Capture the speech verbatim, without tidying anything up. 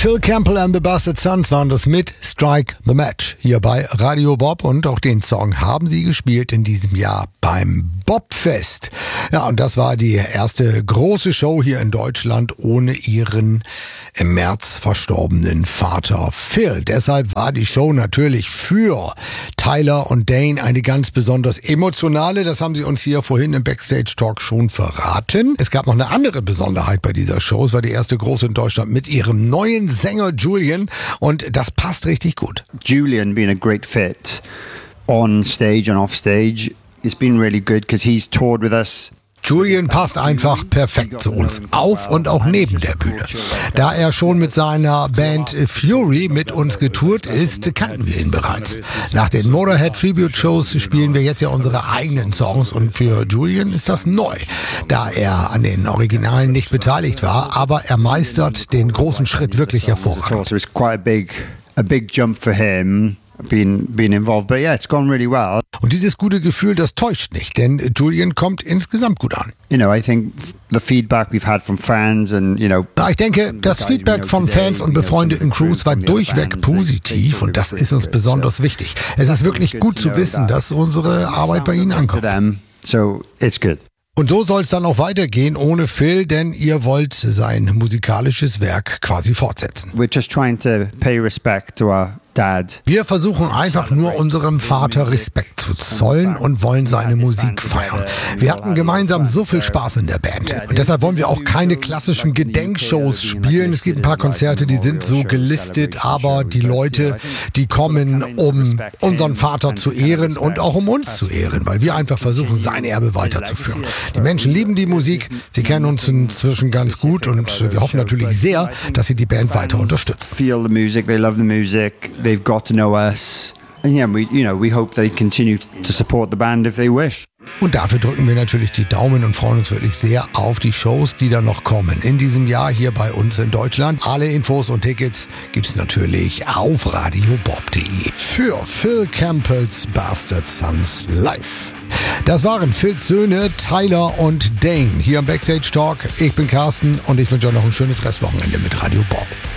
Phil Campbell and the Bastard Sons waren das mit Strike the Match hier bei Radio Bob, und auch den Song haben sie gespielt in diesem Jahr beim Bobfest. Ja, und das war die erste große Show hier in Deutschland ohne ihren im März verstorbenen Vater Phil. Deshalb war die Show natürlich für Tyler und Dane eine ganz besonders emotionale. Das haben sie uns hier vorhin im Backstage-Talk schon verraten. Es gab noch eine andere Besonderheit bei dieser Show. Es war die erste große in Deutschland mit ihrem neuen Sänger Julian, und das passt richtig gut. Julian being a great fit on stage and off stage. It's been really good because he's toured with us. Julian passt einfach perfekt zu uns, auf und auch neben der Bühne. Da er schon mit seiner Band Fury mit uns getourt ist, kannten wir ihn bereits. Nach den Motorhead Tribute Shows spielen wir jetzt ja unsere eigenen Songs, und für Julian ist das neu, da er an den Originalen nicht beteiligt war, aber er meistert den großen Schritt wirklich hervorragend. So it's quite a big, a big jump for him. Been, been involved, but yeah, it's gone really well. Und dieses gute Gefühl, das täuscht nicht, denn Julian kommt insgesamt gut an. You know, I think the feedback we've had from fans and, you know. Ich denke, das Feedback von Fans und befreundeten Crews war durchweg positiv, und das ist uns besonders wichtig. Es ist wirklich gut zu wissen, dass unsere Arbeit bei ihnen ankommt. So it's good. Und so soll es dann auch weitergehen ohne Phil, denn ihr wollt sein musikalisches Werk quasi fortsetzen. We're just trying to pay respect to our dad. Wir versuchen einfach nur unserem Vater Respekt zu zollen und wollen seine Musik feiern. Wir hatten gemeinsam so viel Spaß in der Band, und deshalb wollen wir auch keine klassischen Gedenkshows spielen. Es gibt ein paar Konzerte, die sind so gelistet, aber die Leute, die kommen, um unseren Vater zu ehren und auch um uns zu ehren, weil wir einfach versuchen, sein Erbe weiterzuführen. Die Menschen lieben die Musik, sie kennen uns inzwischen ganz gut, und wir hoffen natürlich sehr, dass sie die Band weiter unterstützen. Feel the music, they love the music. They've got to know us, and yeah, we, you know, we hope they continue to support the band if they wish. Und dafür drücken wir natürlich die Daumen und freuen uns wirklich sehr auf die Shows, die dann noch kommen in diesem Jahr hier bei uns in Deutschland. Alle Infos und Tickets gibt's natürlich auf radiobob punkt de. Für Phil Campbells Bastard Sons live. Das waren Phils Söhne, Tyler und Dane hier im Backstage Talk. Ich bin Carsten, und ich wünsche euch noch ein schönes Restwochenende mit Radio Bob.